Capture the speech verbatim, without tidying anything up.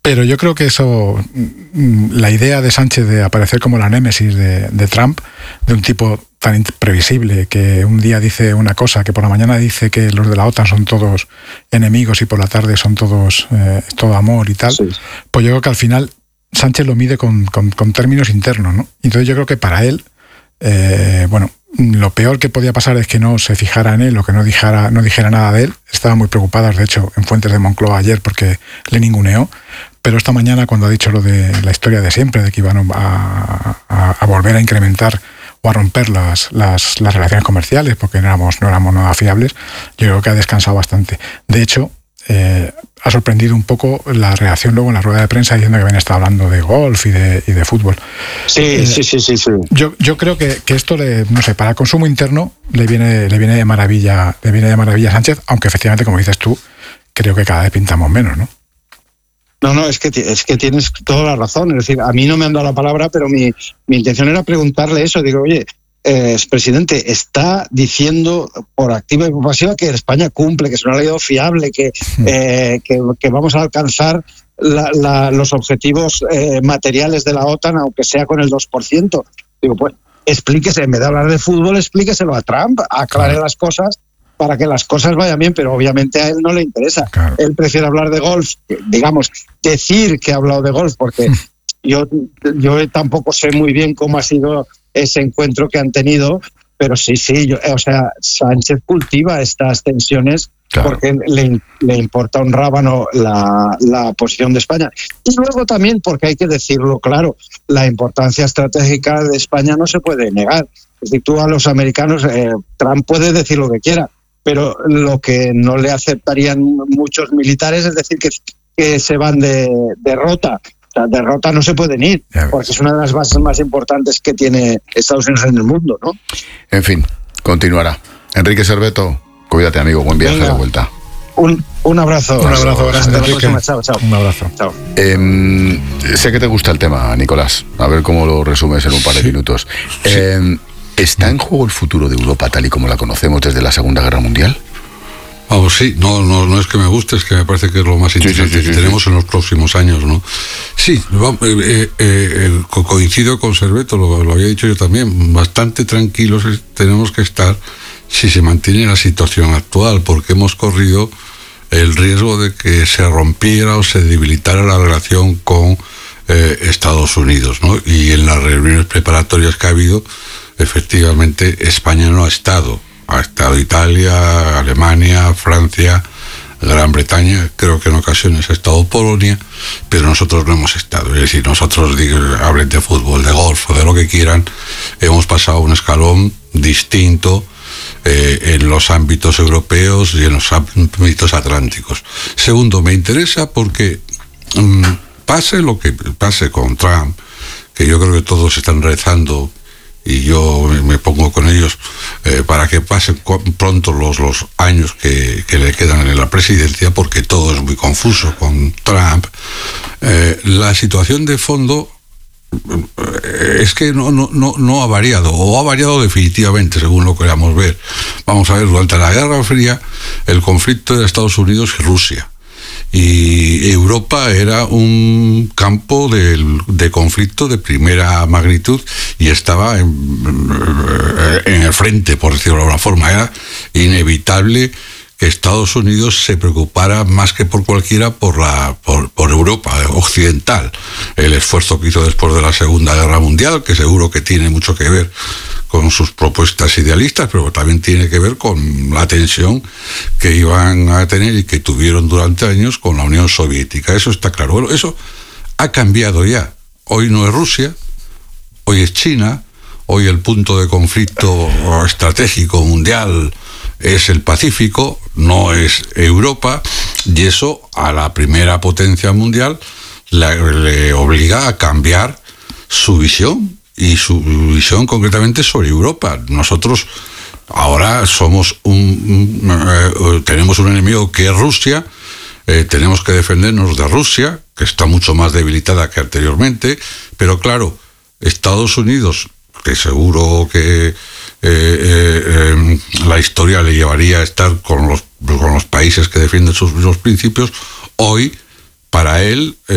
Pero yo creo que eso, la idea de Sánchez de aparecer como la némesis de, de Trump, de un tipo tan imprevisible que un día dice una cosa, que por la mañana dice que los de la OTAN son todos enemigos y por la tarde son todos eh, todo amor y tal, sí. Pues yo creo que al final Sánchez lo mide con, con, con términos internos, ¿no? Entonces yo creo que para él, eh, bueno, lo peor que podía pasar es que no se fijara en él o que no dijera, no dijera nada de él. Estaban muy preocupadas, de hecho, en fuentes de Moncloa ayer porque le ninguneó. Pero esta mañana, cuando ha dicho lo de la historia de siempre, de que iban a, a, a volver a incrementar o a romper las, las, las relaciones comerciales porque no éramos, no éramos nada fiables, yo creo que ha descansado bastante. De hecho, eh, ha sorprendido un poco la reacción luego en la rueda de prensa diciendo que habían estado hablando de golf y de, y de fútbol. Sí, eh, sí, sí, sí, sí. Yo, yo creo que, que esto, le, no sé, para el consumo interno le viene, le viene de maravilla, le viene de maravilla a Sánchez, aunque efectivamente, como dices tú, creo que cada vez pintamos menos, ¿no? No, no, es que, es que tienes toda la razón. Es decir, a mí no me han dado la palabra, pero mi, mi intención era preguntarle eso. Digo, oye, eh, presidente, está diciendo por activa y por pasiva que España cumple, que es una ley fiable, que, eh, que, que vamos a alcanzar la, la, los objetivos eh, materiales de la OTAN, aunque sea con el dos por ciento. Digo, pues explíquese, en vez de hablar de fútbol, explíqueselo a Trump, aclare claro. las cosas para que las cosas vayan bien, pero obviamente a él no le interesa. Claro. Él prefiere hablar de golf, digamos, decir que ha hablado de golf, porque yo, yo tampoco sé muy bien cómo ha sido ese encuentro que han tenido, pero sí, sí, yo, o sea, Sánchez cultiva estas tensiones claro. porque le, le importa un rábano la, la posición de España. Y luego también, porque hay que decirlo claro, la importancia estratégica de España no se puede negar. Es decir, tú a los americanos, eh, Trump puede decir lo que quiera, pero lo que no le aceptarían muchos militares es decir que, que se van de derrota. O sea, derrota no se pueden ir, porque es una de las bases más importantes que tiene Estados Unidos en el mundo, ¿no? En fin, continuará. Enrique Serveto, cuídate, amigo, buen viaje Venga. de vuelta. Un, un abrazo. Un abrazo, gracias, Enrique. Chao, chao. Un abrazo. Chao. Eh, sé que te gusta el tema, Nicolás. A ver cómo lo resumes en un par de sí. minutos. Sí. Eh, ¿Está en juego el futuro de Europa tal y como la conocemos desde la Segunda Guerra Mundial? Vamos, sí, no, no, no es que me guste, es que me parece que es lo más interesante sí, sí, sí, que sí, tenemos sí. en los próximos años, ¿no? Sí, vamos, eh, eh, eh, coincido con Serveto, lo, lo había dicho yo también, bastante tranquilos tenemos que estar si se mantiene la situación actual, porque hemos corrido el riesgo de que se rompiera o se debilitara la relación con eh, Estados Unidos, ¿no? Y en las reuniones preparatorias que ha habido, efectivamente, España no ha estado. Ha estado Italia, Alemania, Francia, Gran Bretaña, creo que en ocasiones ha estado Polonia, pero nosotros no hemos estado. Es decir, nosotros, digo, hablen de fútbol, de golf o de lo que quieran, hemos pasado un escalón distinto eh, en los ámbitos europeos y en los ámbitos atlánticos. Segundo, me interesa porque mmm, pase lo que pase con Trump, que yo creo que todos están rezando, y yo me pongo con ellos eh, para que pasen pronto los, los años que, que le quedan en la presidencia, porque todo es muy confuso con Trump. Eh, la situación de fondo eh, es que no, no, no, no ha variado, o ha variado definitivamente, según lo queramos ver. Vamos a ver, durante la Guerra Fría, el conflicto de Estados Unidos y Rusia. Y Europa era un campo de, de conflicto de primera magnitud y estaba en, en el frente, por decirlo de alguna forma. Era inevitable que Estados Unidos se preocupara más que por cualquiera por, la, por, por Europa occidental. El esfuerzo que hizo después de la Segunda Guerra Mundial, que seguro que tiene mucho que ver con sus propuestas idealistas, pero también tiene que ver con la tensión que iban a tener y que tuvieron durante años con la Unión Soviética. Eso está claro. Bueno, eso ha cambiado ya. Hoy no es Rusia, hoy es China, hoy el punto de conflicto estratégico mundial es el Pacífico, no es Europa, y eso a la primera potencia mundial le, le obliga a cambiar su visión, y su visión concretamente sobre Europa. Nosotros ahora somos un, un eh, tenemos un enemigo que es Rusia, eh, tenemos que defendernos de Rusia, que está mucho más debilitada que anteriormente, pero claro, Estados Unidos, que seguro que eh, eh, eh, la historia le llevaría a estar con los, con los países que defienden sus mismos principios, hoy para él